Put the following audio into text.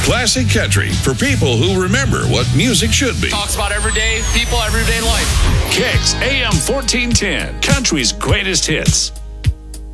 Classic country for people who remember what music should be. Talks about everyday people, everyday life. Kicks AM 1410, country's greatest hits.